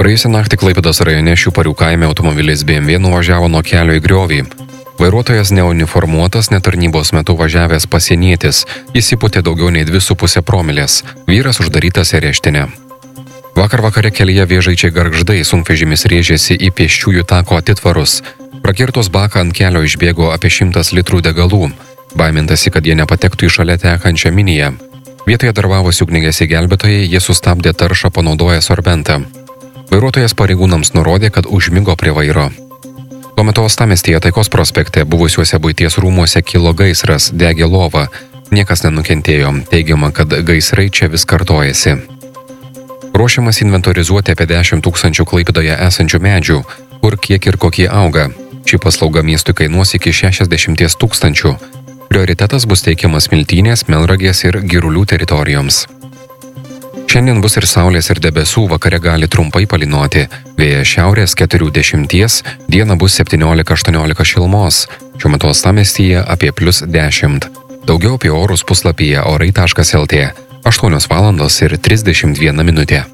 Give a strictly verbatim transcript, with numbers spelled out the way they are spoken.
Praėjusią naktį Klaipėdos rajone Šiuparių kaime automobilis B M W nuvažiavo nuo kelio į griovį. Vairuotojas neuniformuotas, netarnybos metu važiavęs pasienietis. Jis įpūtė daugiau nei dvi su pusė promilės. Vyras uždarytas į areštinę. Vakar vakare kelyje Vėžaičiai Gargždai sunkvežimis rėžėsi į pėsčiųjų tako atitvarus. Prakirtos baką ant kelio išbėgo apie šimtas litrų degalų. Baimintasi, kad jie nepatektų į šalia tekančią miniją. Vietoje darbavosi ugniagesiai gelbėtojai, jie sustabdė taršą panaudoję sorbentą. Vairuotojas pareigūnams nurodė, kad užmigo prie vairo. Tuo metu Uostamiestyje Taikos prospekte buvusiuose buities rūmuose kilo gaisras, degė lova. Niekas nenukentėjo, teigiama, kad gaisrai čia vis kartojasi. Ruošiamas inventorizuoti apie dešimt tūkstančių Klaipėdoje esančių medžių, kur kiek ir kokie auga. Ši paslauga miestui kainuos iki šešiasdešimt tūkstančių. Prioritetas bus teikiamas Smiltynės, Melnragės ir Girulių teritorijoms. Šiandien bus ir saulės ir debesų, vakare gali trumpai palynoti. Vėjas šiaurės keturių dešimties, dieną bus septyniolika aštuoniolika šilumos. Šiuo metu Uostamiestyje apie plius dešimt. Daugiau apie orus puslapyje orai taškas lt. aštuonios valandos ir trisdešimt viena minutė.